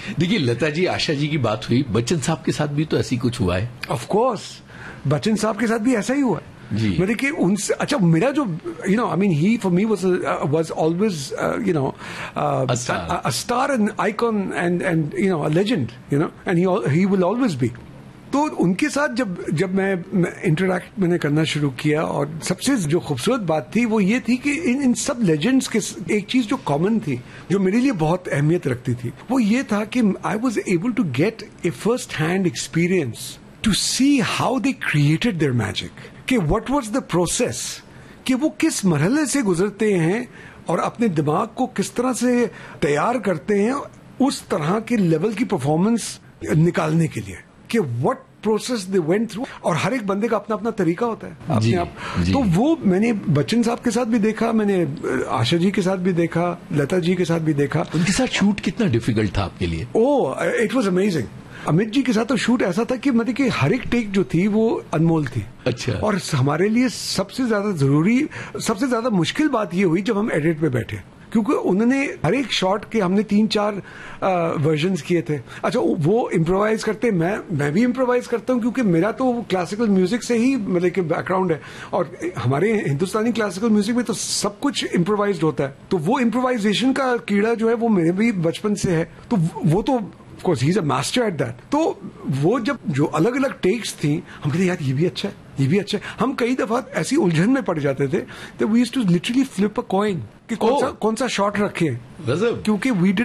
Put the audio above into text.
देखिए लता जी, आशा जी की बात हुई, बच्चन साहब के साथ भी तो ऐसी कुछ हुआ है? ऑफ कोर्स, बच्चन साहब के साथ भी ऐसा ही हुआ जी। मैं देखिए उनसे, अच्छा मेरा जो I mean he for me was always a star and icon and a legend, and he will always be. तो उनके साथ जब मैं इंटरेक्ट मैंने करना शुरू किया, और सबसे जो खूबसूरत बात थी वो ये थी कि इन सब लेजेंड्स के एक चीज जो कॉमन थी, जो मेरे लिए बहुत अहमियत रखती थी, वो ये था कि I was able to get A first hand experience to see how they created their magic, कि व्हाट वाज द प्रोसेस, कि वो किस मरहले से गुजरते हैं और अपने दिमाग को किस तरह से तैयार करते हैं उस तरह के लेवल की परफॉर्मेंस निकालने के लिए, कि what process they went through. और हर एक बंदे का अपना अपना तरीका होता है अपने आप। तो वो मैंने बच्चन साहब के साथ भी देखा, मैंने आशा जी के साथ भी देखा, लता जी के साथ भी देखा। उनके साथ शूट कितना डिफिकल्ट था आपके लिए? ओह, it was amazing. Amit ji के साथ तो शूट ऐसा था कि मतलब कि हर एक टेक जो थी वो अनमोल थी। अच्छा। और हमारे लिए सबसे ज्यादा जरूरी, सबसे ज्यादा मुश्किल बात ये हुई जब हम एडिट पे बैठे, क्योंकि उन्होंने हर एक शॉट के हमने 3-4 वर्जन्स किए थे। अच्छा, वो इम्प्रोवाइज करते, मैं भी इम्प्रोवाइज करता हूँ, क्योंकि मेरा तो क्लासिकल म्यूजिक से ही मतलब कि बैकग्राउंड है, और हमारे हिंदुस्तानी क्लासिकल म्यूजिक में तो सब कुछ इम्प्रोवाइज होता है। तो वो इम्प्रोवाइजेशन का कीड़ा जो है वो मेरे भी बचपन से है। तो वो तो of course he is a master at that. तो वो जब जो अलग अलग टेक्स थी, हम कहते यार ये भी अच्छा है, ये भी अच्छा है। हम कई दफा ऐसी उलझन में पड़ जाते थे, we used to literally flip a coin कि कौन सा शॉट रखें, क्योंकि वी डिड